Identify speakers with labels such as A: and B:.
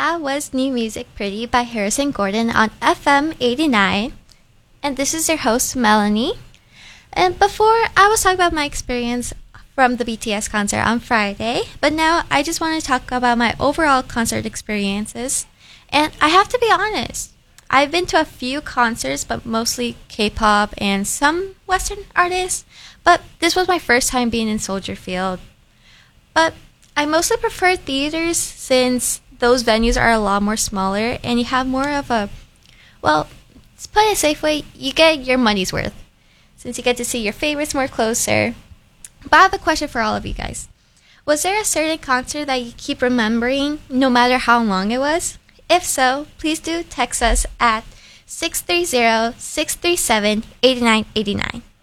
A: that was New Music Pretty by Harrison Gordon on FM 89. And this is your host, Melanie. And before, I was talking about my experience from the BTS concert on Friday. But now, I just want to talk about my overall concert experiences. And I have to be honest, I've been to a few concerts, but mostly K-pop and some Western artists. But this was my first time being in Soldier Field. But I mostly prefer theaters since those venues are a lot more smaller and you have more of a, well, to put it a safe way, you get your money's worth since you get to see your favorites more closer. But I have a question for all of you guys. Was there a certain concert that you keep remembering no matter how long it was? If so, please do text us at 630-637-8989.